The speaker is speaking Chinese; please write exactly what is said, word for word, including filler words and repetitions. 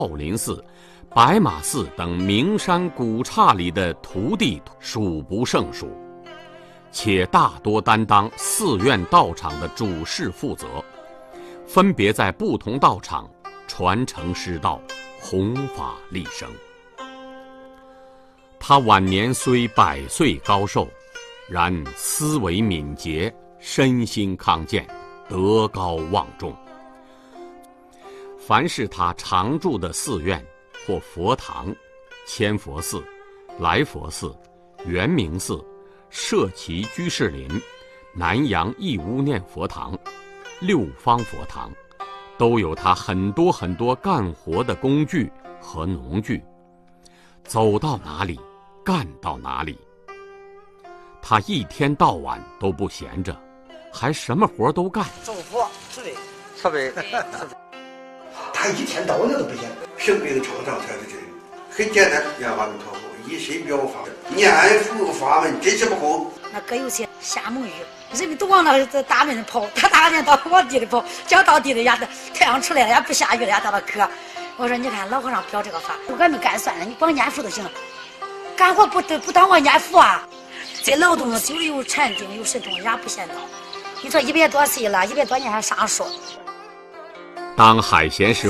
少林寺、白马寺等名山古刹里的徒弟数不胜数，且大多担当寺院道场的主事负责，分别在不同道场传承师道，弘法利生。他晚年虽百岁高寿，然思维敏捷，身心康健，德高望重。凡是他常住的寺院或佛堂，千佛寺、来佛寺、圆明寺、社稷居士林、南阳义乌念佛堂、六方佛堂，都有他很多很多干活的工具和农具，走到哪里干到哪里。他一天到晚都不闲着，还什么活都干。 种佛、慈悲、慈悲。 他一天到晚都不闲，生病创伤才是真，很简单，念阿弥陀佛，一心表法，念佛法门，真是不空。 那搁有些瞎蒙雨，人们都往那大门跑，他大年到往地里跑，讲到地里呀，太阳出来了也不下雨了呀，到那渴。我说你看老和尚表这个法，我们干算了，你光念佛就行了，干活不不当我念佛啊。这劳动久了有禅定有神通也不闲着。你说一百多岁了，一百多年还上树。 当海贤师